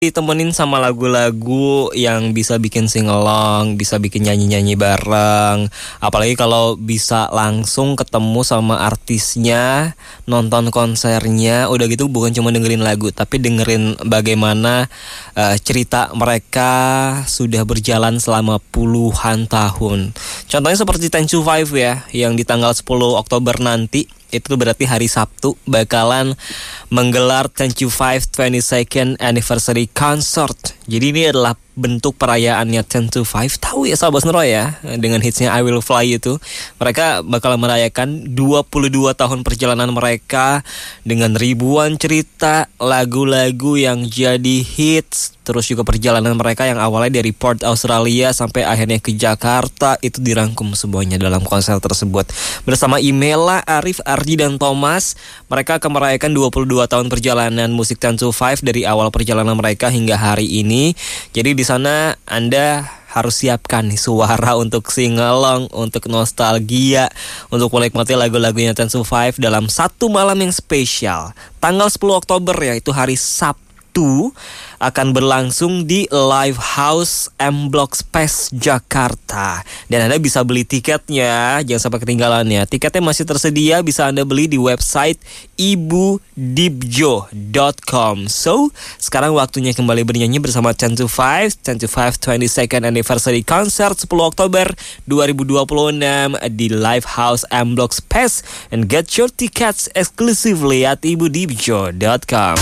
ditemenin sama lagu-lagu yang bisa bikin sing-along, bisa bikin nyanyi-nyanyi bareng. Apalagi kalau bisa langsung ketemu sama artisnya, nonton konsernya. Udah gitu bukan cuma dengerin lagu, tapi dengerin bagaimana cerita mereka sudah berjalan selama puluhan tahun. Contohnya seperti 10 to 5 ya, yang di tanggal 10 Oktober nanti. Itu berarti hari Sabtu bakalan menggelar 10 to 5 22nd Anniversary Concert. Jadi ini adalah bentuk perayaannya 10 to 5. Tahu ya sahabat Nero ya, dengan hitsnya I Will Fly itu. Mereka bakal merayakan 22 tahun perjalanan mereka dengan ribuan cerita, lagu-lagu yang jadi hits. Terus juga perjalanan mereka yang awalnya dari Perth, Australia sampai akhirnya ke Jakarta. Itu dirangkum semuanya dalam konser tersebut. Bersama Imela, Arif, Ardi, dan Thomas, mereka akan merayakan 22 tahun perjalanan musik 10 to 5 dari awal perjalanan mereka hingga hari ini. Jadi di sana Anda harus siapkan nih suara untuk sing-along, untuk nostalgia, untuk menikmati lagu-lagunya 10 to 5 dalam satu malam yang spesial. Tanggal 10 Oktober ya, itu hari Sabtu akan berlangsung di Live House M Block Space Jakarta. Dan Anda bisa beli tiketnya, jangan sampai ketinggalan ya. Tiketnya masih tersedia, bisa Anda beli di website ibudibjo.com. So, sekarang waktunya kembali bernyanyi bersama 10 to 5 22nd Anniversary Concert 10 Oktober 2026 di Live House M Block Space, and get your tickets exclusively at ibudibjo.com.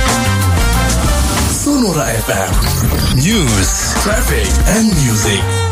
Sonora FM News, Traffic and Music.